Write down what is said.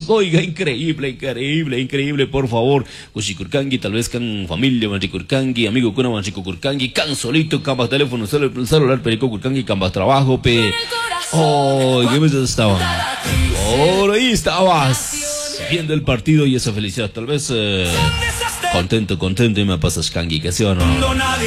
Oiga, increíble, por favor. Kushikukangi, tal vez can familia, manchikurkangi, amigo kuna manchikukurkangi, can solito, cambas teléfono, celular, perico kurkangi, cambas trabajo, pe. Oh, ¿qué me estaban? Por ahí estabas viendo el partido y esa felicidad, tal vez contento y me pasas kangi, que sí o no.